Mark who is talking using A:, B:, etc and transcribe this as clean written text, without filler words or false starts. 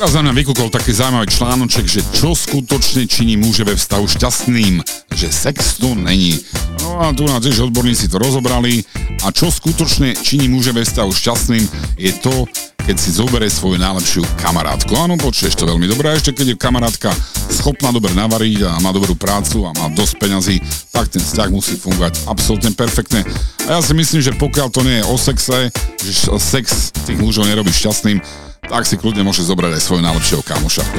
A: Teraz na mňa vykúkol taký zaujímavý článoček, že čo skutočne činí muže ve vztahu šťastným, že sex to není. No a tu na tiež odborníci to rozobrali a čo skutočne činí muže ve vztahu šťastným je to, keď si zoberie svoju najlepšiu kamarátku. Áno, počuješ to veľmi dobré, a ešte keď je kamarátka schopná dobre navariť a má dobrú prácu a má dosť peňazí, tak ten vzťah musí fungovať absolútne perfektne. A ja si myslím, že pokiaľ to nie je o sexe, že sex tých mužov nerobí šťastným, tak si kľudne môže zobrať aj svojho najlepšieho kamoša. To